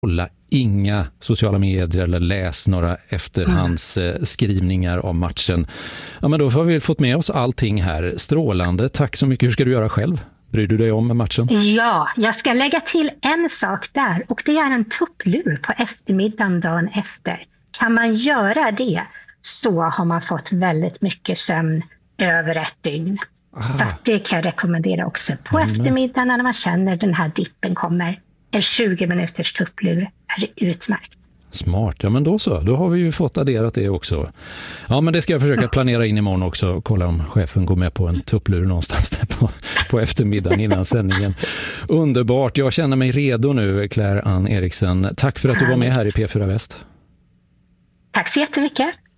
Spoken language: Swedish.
Kolla inga sociala medier eller läs några efterhandsskrivningar av matchen. Ja, men då har vi fått med oss allting här. Strålande. Tack så mycket. Hur ska du göra själv? Bryr du dig om matchen? Ja, jag ska lägga till en sak där, och det är en tupplur på eftermiddagen dagen efter. Kan man göra det så har man fått väldigt mycket sömn över ett dygn. Så det kan jag rekommendera också. På eftermiddagen när man känner den här dippen kommer, en 20 minuters tupplur är utmärkt. Smart, ja men då så. Då har vi ju fått adderat det också. Ja, men det ska jag försöka planera in imorgon också. Kolla om chefen går med på en tupplur någonstans där på eftermiddagen innan sändningen. Underbart, jag känner mig redo nu, Claire Ann Eriksen. Tack för att du var med här i P4 Väst. Tack så jättemycket.